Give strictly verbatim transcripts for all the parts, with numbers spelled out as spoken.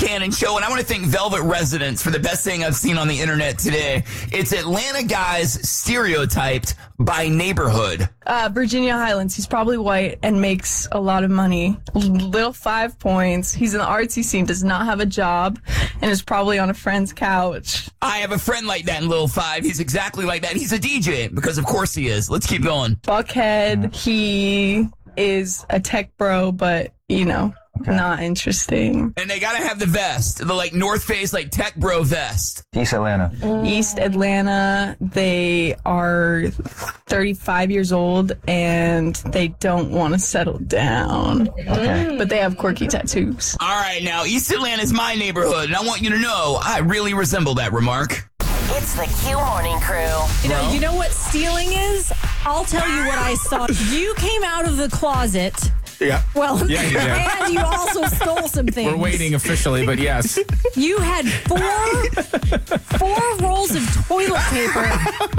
Cannon Show, and I want to thank Velvet Residents for the best thing I've seen on the internet today. It's Atlanta guys stereotyped by neighborhood. Uh, Virginia Highlands. He's probably white and makes a lot of money. Little five points. He's in the artsy scene, does not have a job, and is probably on a friend's couch. I have a friend like that in Little Five. He's exactly like that. He's a D J, because of course he is. Let's keep going. Buckhead. He is a tech bro, but, you know, okay. Not interesting. And they gotta have the vest, the like North Face like tech bro vest. East Atlanta. East Atlanta. They are thirty-five years old and they don't want to settle down. Okay. But they have quirky tattoos. All right, now East Atlanta is my neighborhood, and I want you to know I really resemble that remark. It's the Q Morning Crew. You know, you know what stealing is? I'll tell you what I saw. You came out of the closet. Yeah. Well, yeah, you did. And you also stole some things. We're waiting officially, but yes. You had four four rolls of toilet paper,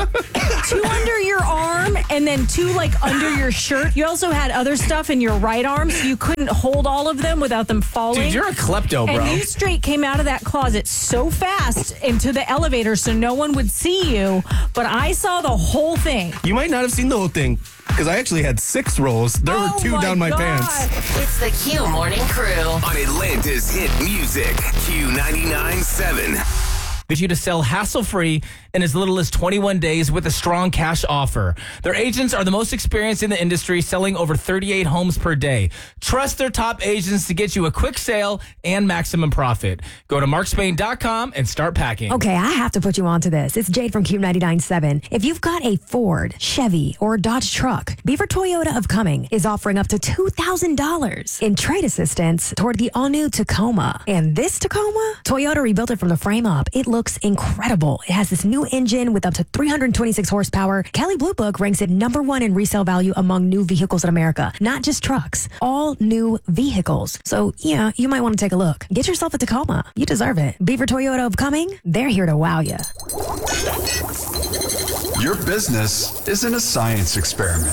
two under your arm, and then two like under your shirt. You also had other stuff in your right arm, so you couldn't hold all of them without them falling. Dude, you're a klepto, bro. And you straight came out of that closet so fast into the elevator so no one would see you, but I saw the whole thing. You might not have seen the whole thing, because I actually had six rolls. There oh were two my down my God. pants. It's the Q Morning Crew. On Atlanta's hit music, Q ninety-nine point seven. Get you to sell hassle-free in as little as twenty-one days with a strong cash offer. Their agents are the most experienced in the industry, selling over thirty-eight homes per day. Trust their top agents to get you a quick sale and maximum profit. Go to mark spain dot com and start packing. Okay, I have to put you onto this. It's Jade from Q ninety-nine point seven. If you've got a Ford, Chevy, or Dodge truck, Beaver Toyota of Cumming is offering up to two thousand dollars in trade assistance toward the all-new Tacoma. And this Tacoma, Toyota rebuilt it from the frame up. It looks incredible. It has this new engine with up to three hundred twenty-six horsepower. Kelley Blue Book ranks it number one in resale value among new vehicles in America. Not just trucks, all new vehicles. So, yeah, you might want to take a look. Get yourself a Tacoma. You deserve it. Beaver Toyota of Cumming, they're here to wow you. Your business isn't a science experiment.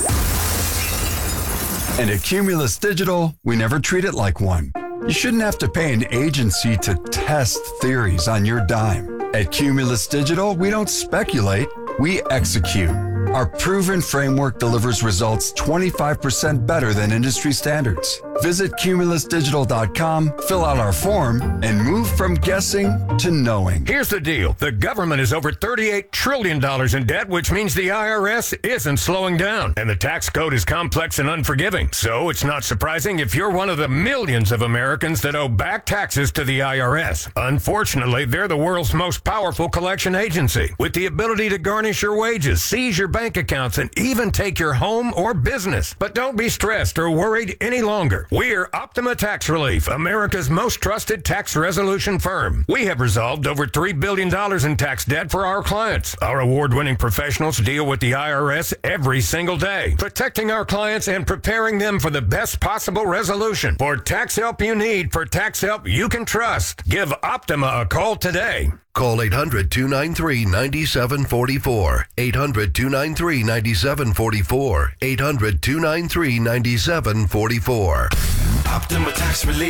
And at Cumulus Digital, we never treat it like one. You shouldn't have to pay an agency to test theories on your dime. At Cumulus Digital, we don't speculate, we execute. Our proven framework delivers results twenty-five percent better than industry standards. Visit cumulus digital dot com, fill out our form, and move from guessing to knowing. Here's the deal. The government is over thirty-eight trillion dollars in debt, which means the I R S isn't slowing down. And the tax code is complex and unforgiving. So it's not surprising if you're one of the millions of Americans that owe back taxes to the I R S. Unfortunately, they're the world's most powerful collection agency, with the ability to garnish your wages, seize your bank accounts, and even take your home or business. But don't be stressed or worried any longer. We're Optima Tax Relief, America's most trusted tax resolution firm. We have resolved over three billion dollars in tax debt for our clients. Our award-winning professionals deal with the I R S every single day, protecting our clients and preparing them for the best possible resolution. For tax help you need, for tax help you can trust, give Optima a call today. Call eight hundred, two nine three, nine seven four four. eight hundred, two nine three, nine seven four four. eight hundred, two nine three, nine seven four four. Optima Tax Relief.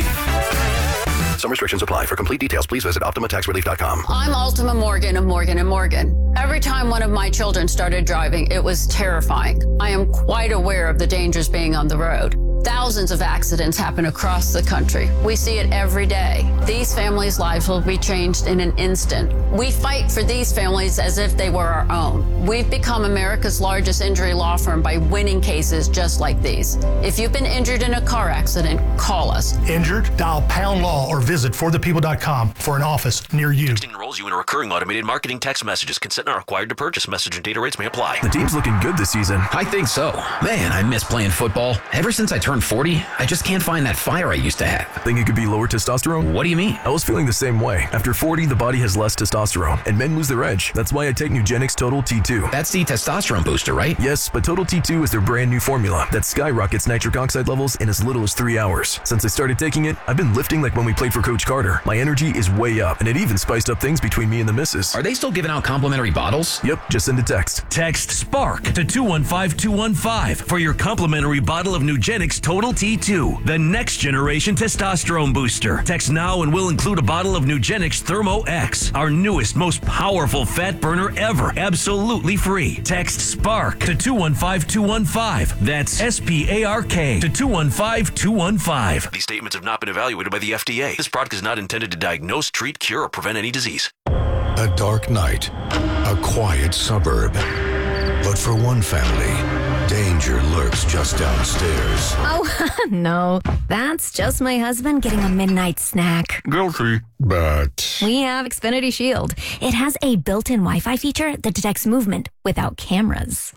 Some restrictions apply. For complete details, please visit optima tax relief dot com. I'm Ultima Morgan of Morgan and Morgan. Every time one of my children started driving, it was terrifying. I am quite aware of the dangers being on the road. Thousands of accidents happen across the country. We see it every day. These families' lives will be changed in an instant. We fight for these families as if they were our own. We've become America's largest injury law firm by winning cases just like these. If you've been injured in a car accident, call us. Injured? Dial pound law or visit for the people dot com for an office near you. Texting enrolls you in a recurring automated marketing text messages. Consent not required to purchase. Message and data rates may apply. The team's looking good this season. I think so. Man, I miss playing football. Ever since I turned forty, I just can't find that fire I used to have. Think it could be lower testosterone? What do you mean? I was feeling the same way. After forty, the body has less testosterone, and men lose their edge. That's why I take Nugenix Total T two. That's the testosterone booster, right? Yes, but Total T two is their brand new formula that skyrockets nitric oxide levels in as little as three hours. Since I started taking it, I've been lifting like when we played for Coach Carter. My energy is way up, and it even spiced up things between me and the missus. Are they still giving out complimentary bottles? Yep, just send a text. Text SPARK to two one five two one five for your complimentary bottle of Nugenix Text Total T two, the next generation testosterone booster. Text now and we'll include a bottle of Nugenix Thermo X, our newest, most powerful fat burner ever, absolutely free. Text SPARK to two one five two one five. That's S P A R K to two one five two one five. These statements have not been evaluated by the F D A. This product is not intended to diagnose, treat, cure, or prevent any disease. A dark night, a quiet suburb. But for one family, danger lurks just downstairs. Oh, no. That's just my husband getting a midnight snack. Guilty. But We have Xfinity Shield. It has a built-in Wi-Fi feature that detects movement without cameras.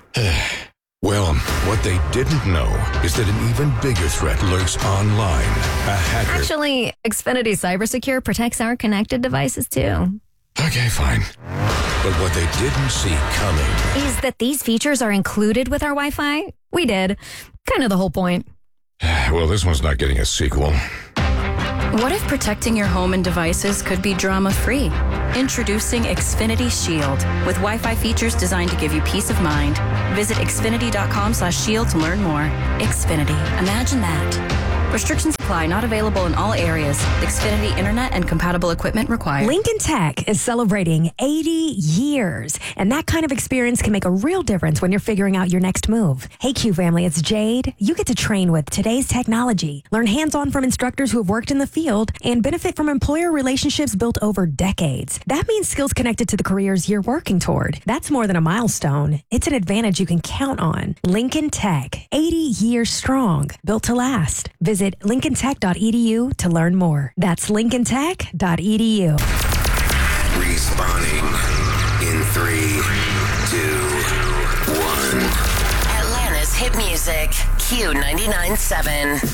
well, what they didn't know is that an even bigger threat lurks online. A hacker. Actually, Xfinity Cybersecure protects our connected devices, too. Okay, fine. But what they didn't see coming Is that these features are included with our Wi-Fi? We did. Kind of the whole point. well, this one's not getting a sequel. What if protecting your home and devices could be drama-free? Introducing Xfinity Shield with Wi-Fi features designed to give you peace of mind. Visit xfinity.com slash shield to learn more. Xfinity. Imagine that. Restrictions apply. Not available in all areas. Xfinity Internet and compatible equipment required. Lincoln Tech is celebrating eighty years, and that kind of experience can make a real difference when you're figuring out your next move. Hey, Q family, it's Jade. You get to train with today's technology, learn hands-on from instructors who have worked in the field, and benefit from employer relationships built over decades. That means skills connected to the careers you're working toward. That's more than a milestone. It's an advantage you can count on. Lincoln Tech, eighty years strong, built to last. Visit lincoln tech dot e d u to learn more. That's lincoln tech dot e d u. Respawning in three, two, one. Atlanta's hit music, Q ninety-nine point seven.